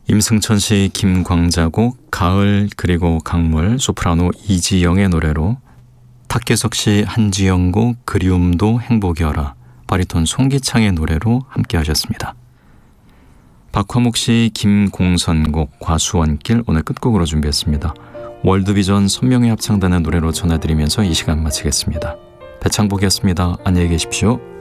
임승천 씨, 김광자곡, 가을 그리고 강물, 소프라노 이지영의 노래로, 탁계석 씨, 한지영곡, 그리움도 행복이어라, 바리톤 송기창의 노래로 함께 하셨습니다. 박화묵 씨, 김공선곡, 과수원길 오늘 끝곡으로 준비했습니다. 월드비전 선명의 합창단의 노래로 전해드리면서 이 시간 마치겠습니다. 배창복이었습니다. 안녕히 계십시오.